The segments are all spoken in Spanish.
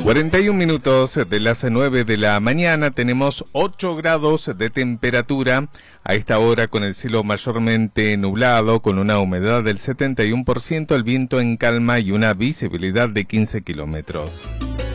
41 minutos de las 9 de la mañana, tenemos 8 grados de temperatura a esta hora con el cielo mayormente nublado, con una humedad del 71%, el viento en calma y una visibilidad de 15 kilómetros.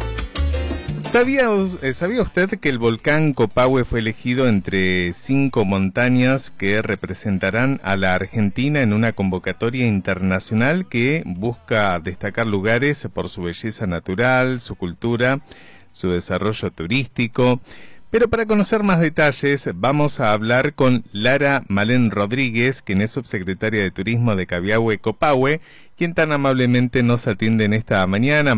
¿Sabía usted que el volcán Copahue fue elegido entre 5 montañas que representarán a la Argentina en una convocatoria internacional que busca destacar lugares por su belleza natural, su cultura, su desarrollo turístico? Pero para conocer más detalles vamos a hablar con Lara Malén Rodríguez, quien es subsecretaria de Turismo de Cabiahue Copahue, quien tan amablemente nos atiende en esta mañana.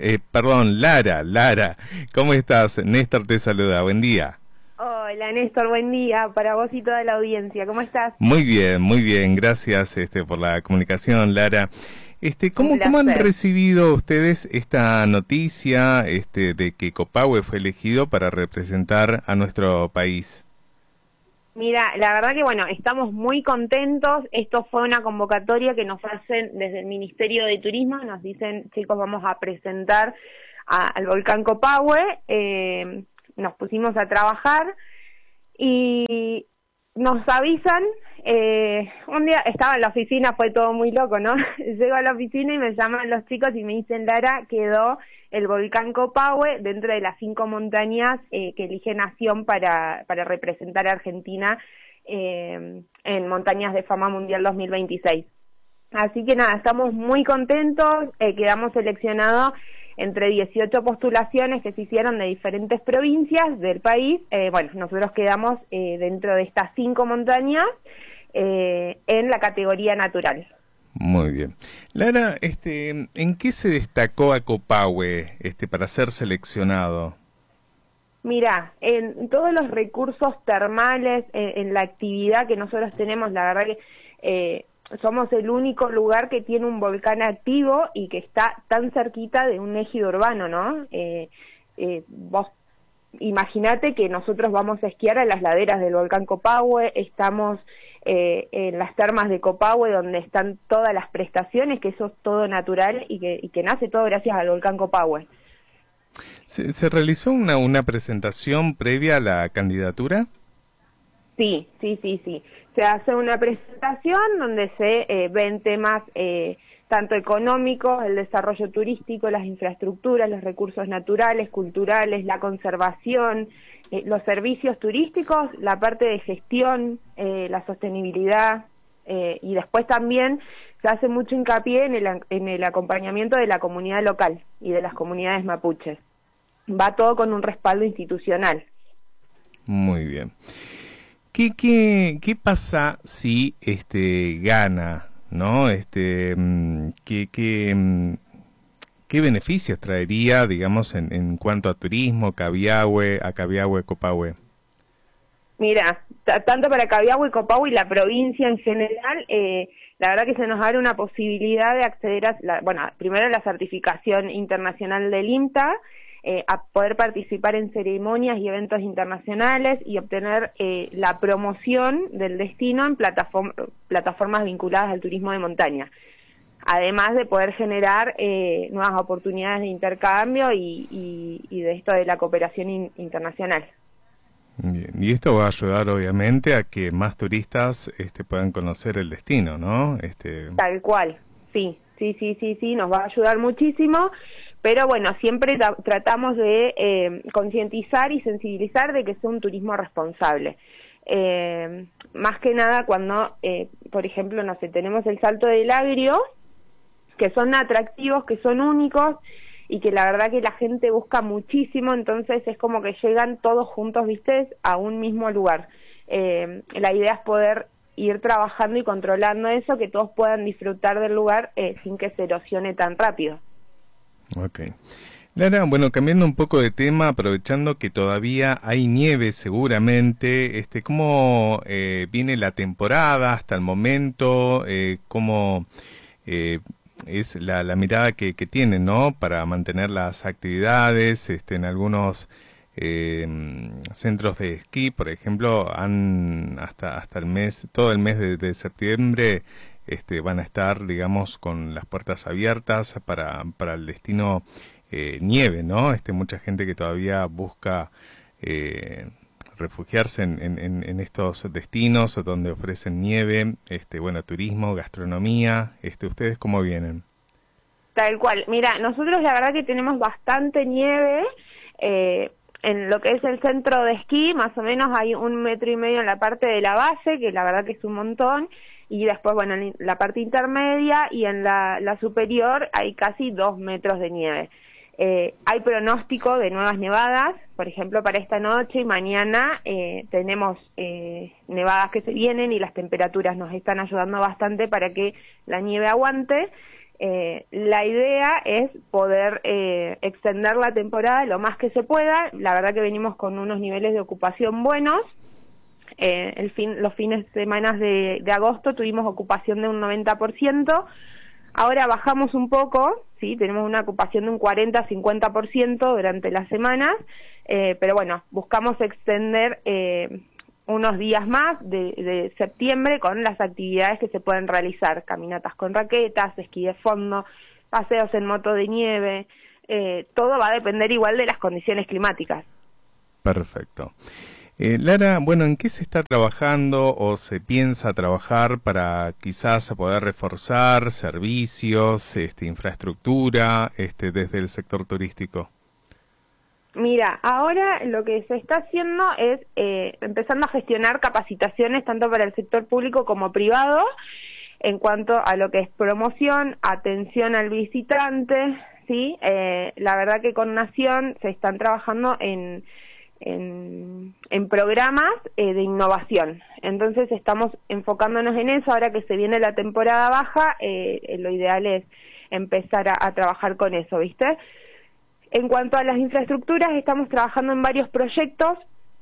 Lara, ¿cómo estás? Néstor te saluda, buen día. Hola Néstor, buen día para vos y toda la audiencia, ¿cómo estás? Muy bien, gracias por la comunicación, Lara. ¿Cómo han recibido ustedes esta noticia de que Copahue fue elegido para representar a nuestro país? Mira, la verdad que estamos muy contentos. Esto fue una convocatoria que nos hacen desde el Ministerio de Turismo, nos dicen, chicos, vamos a presentar al volcán Copahue. Nos pusimos a trabajar y nos avisan. Un día estaba en la oficina, fue todo muy loco, ¿no? Llego a la oficina y me llaman los chicos y me dicen, Lara, quedó el volcán Copahue dentro de las 5 montañas que elige Nación para representar a Argentina en Montañas de Fama Mundial 2026. Así que nada, estamos muy contentos, quedamos seleccionados entre 18 postulaciones que se hicieron de diferentes provincias del país. Nosotros quedamos dentro de estas 5 montañas en la categoría natural. Muy bien. Lara, ¿en qué se destacó a Copahue para ser seleccionado? Mira, en todos los recursos termales, en la actividad que nosotros tenemos, la verdad que somos el único lugar que tiene un volcán activo y que está tan cerquita de un ejido urbano, ¿no? Vos imaginate que nosotros vamos a esquiar a las laderas del volcán Copahue, estamos en las termas de Copahue donde están todas las prestaciones, que eso es todo natural y que nace todo gracias al volcán Copahue. ¿Se realizó una presentación previa a la candidatura? Sí. Se hace una presentación donde se ven temas tanto económicos, el desarrollo turístico, las infraestructuras, los recursos naturales, culturales, la conservación, los servicios turísticos, la parte de gestión, la sostenibilidad, y después también se hace mucho hincapié en el acompañamiento de la comunidad local y de las comunidades mapuches. Va todo con un respaldo institucional. Muy bien. ¿Qué pasa si gana, ¿no? ¿Qué beneficios traería, digamos, en cuanto a turismo, Cabiahue Copahue? Mira, tanto para Cabiahue Copahue y la provincia en general, la verdad que se nos abre una posibilidad de acceder primero a la certificación internacional del IMTA, a poder participar en ceremonias y eventos internacionales y obtener la promoción del destino en plataformas vinculadas al turismo de montaña, además de poder generar nuevas oportunidades de intercambio y de esto de la cooperación internacional. Bien. Y esto va a ayudar obviamente a que más turistas puedan conocer el destino, ¿no? Tal cual, sí, nos va a ayudar muchísimo. Pero siempre tratamos de concientizar y sensibilizar de que sea un turismo responsable. Más que nada cuando, por ejemplo, tenemos el Salto del Agrio, que son atractivos, que son únicos y que la verdad que la gente busca muchísimo, entonces es como que llegan todos juntos, ¿viste?, a un mismo lugar. La idea es poder ir trabajando y controlando eso, que todos puedan disfrutar del lugar sin que se erosione tan rápido. Ok. Lara, cambiando un poco de tema, aprovechando que todavía hay nieve seguramente, ¿cómo viene la temporada hasta el momento? ¿Cómo es la mirada que tienen, ¿no?, para mantener las actividades? En algunos centros de esquí, por ejemplo, han hasta todo el mes de septiembre van a estar, digamos, con las puertas abiertas para el destino nieve, ¿no? Mucha gente que todavía busca refugiarse en estos destinos donde ofrecen nieve, bueno, turismo, gastronomía. ¿Ustedes cómo vienen? Tal cual. Mira, nosotros la verdad que tenemos bastante nieve. En lo que es el centro de esquí, más o menos hay 1,5 metros en la parte de la base, que la verdad que es un montón, y después, bueno, en la parte intermedia y en la superior hay casi 2 metros de nieve. Hay pronóstico de nuevas nevadas, por ejemplo, para esta noche y mañana tenemos nevadas que se vienen y las temperaturas nos están ayudando bastante para que la nieve aguante. La idea es poder extender la temporada lo más que se pueda. La verdad que venimos con unos niveles de ocupación buenos. Los fines de semana de agosto tuvimos ocupación de un 90%. Ahora bajamos un poco, sí, tenemos una ocupación de un 40-50% durante las semanas, pero bueno, buscamos extender unos días más de septiembre con las actividades que se pueden realizar: caminatas con raquetas, esquí de fondo, paseos en moto de nieve. Todo va a depender igual de las condiciones climáticas. Perfecto. Lara, bueno, ¿en qué se está trabajando o se piensa trabajar para quizás poder reforzar servicios, infraestructura, desde el sector turístico? Mira, ahora lo que se está haciendo es empezando a gestionar capacitaciones tanto para el sector público como privado en cuanto a lo que es promoción, atención al visitante, ¿sí? La verdad que con Nación se están trabajando en programas de innovación. Entonces estamos enfocándonos en eso. Ahora que se viene la temporada baja, lo ideal es empezar a trabajar con eso, ¿viste? En cuanto a las infraestructuras, estamos trabajando en varios proyectos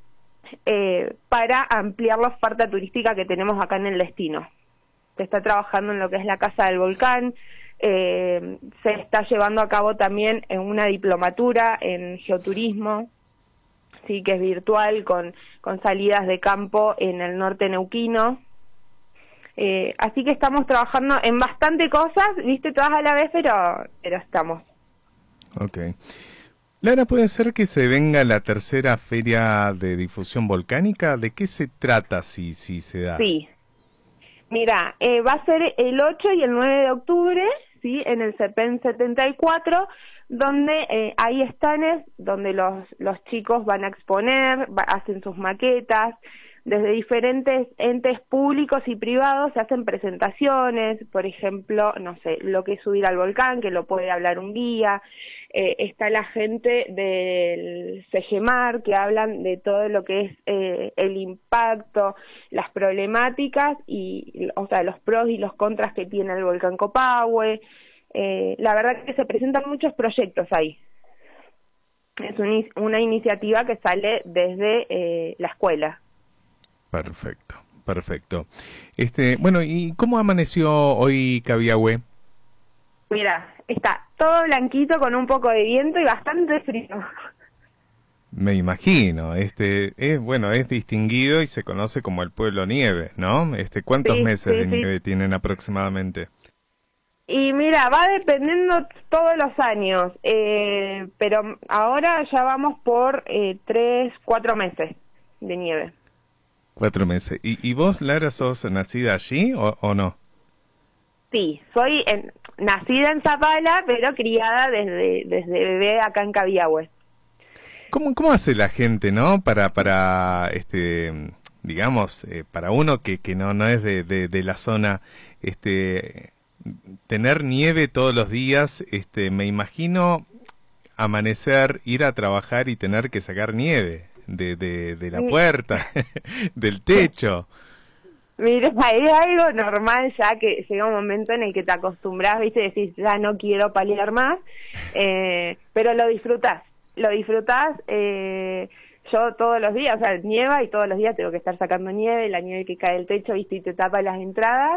para ampliar la oferta turística que tenemos acá en el destino. Se está trabajando en lo que es la Casa del Volcán, se está llevando a cabo también en una diplomatura en geoturismo, sí, que es virtual, con salidas de campo en el norte neuquino. Así que estamos trabajando en bastante cosas, viste, todas a la vez, pero estamos. Ok. Lara, ¿puede ser que se venga la tercera feria de difusión volcánica? ¿De qué se trata si se da? Sí. Mira, va a ser el 8 y el 9 de octubre, ¿sí? En el CEPEN 74, donde hay stands donde los chicos van a exponer, hacen sus maquetas. Desde diferentes entes públicos y privados se hacen presentaciones, por ejemplo, no sé, lo que es subir al volcán, que lo puede hablar un guía. Está la gente del CEGEMAR, que hablan de todo lo que es el impacto, las problemáticas, o sea, los pros y los contras que tiene el volcán Copahue. La verdad que se presentan muchos proyectos ahí. Es una iniciativa que sale desde la escuela. Perfecto, perfecto. Bueno, ¿y cómo amaneció hoy Cabiahue? Mira, está todo blanquito con un poco de viento y bastante frío. Me imagino, bueno, es distinguido y se conoce como el pueblo nieve, ¿no? ¿Cuántos meses de nieve tienen aproximadamente? Y mira, va dependiendo todos los años, pero ahora ya vamos por 3, 4 meses de nieve. 4 meses. ¿Y vos, Lara, sos nacida allí o no? Sí, soy nacida en Zapala, pero criada desde bebé acá en Cabiahue. ¿Cómo hace la gente, no? Para digamos, para uno que no es de la zona, tener nieve todos los días, me imagino amanecer, ir a trabajar y tener que sacar nieve de la puerta, del techo. Mira, es algo normal ya, que llega un momento en el que te acostumbras, viste, y decís, ya no quiero paliar más, pero lo disfrutás. Yo todos los días, o sea, nieva y todos los días tengo que estar sacando nieve, la nieve que cae del techo, viste, y te tapa las entradas.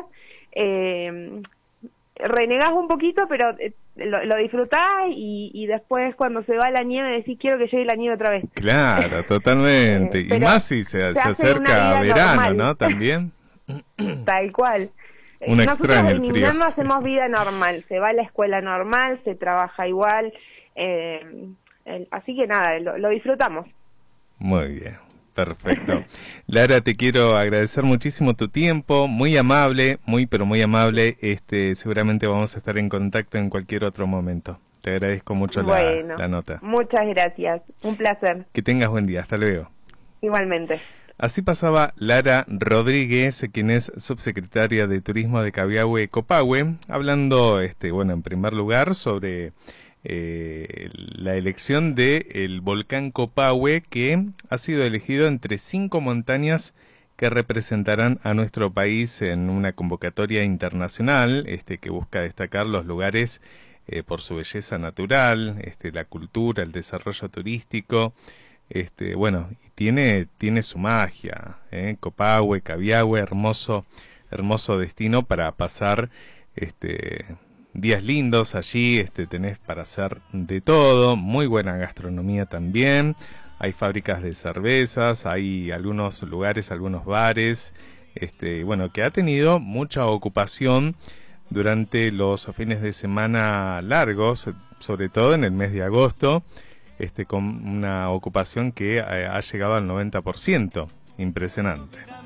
Renegás un poquito, pero lo disfrutás y después cuando se va la nieve decís, quiero que llegue la nieve otra vez. Claro, totalmente. Y más si se acerca verano, normal, ¿no? También. Tal cual. Nosotros en invierno hacemos vida normal, se va a la escuela normal, se trabaja igual. Así que nada, lo disfrutamos. Muy bien, perfecto. Lara, te quiero agradecer muchísimo tu tiempo, muy amable, pero muy amable. Seguramente vamos a estar en contacto en cualquier otro momento. Te agradezco mucho la nota. Muchas gracias, un placer. Que tengas buen día, hasta luego. Igualmente. Así pasaba Lara Rodríguez, quien es subsecretaria de Turismo de Cabiahue Copahue, hablando, en primer lugar sobre la elección del volcán Copahue, que ha sido elegido entre 5 montañas que representarán a nuestro país en una convocatoria internacional, que busca destacar los lugares por su belleza natural, la cultura, el desarrollo turístico. Y tiene su magia, Copahue, Cabiahue, hermoso destino para pasar días lindos allí. Tenés para hacer de todo, muy buena gastronomía también, hay fábricas de cervezas, hay algunos lugares, algunos bares, que ha tenido mucha ocupación durante los fines de semana largos, sobre todo en el mes de agosto, con una ocupación que ha llegado al 90%. Impresionante.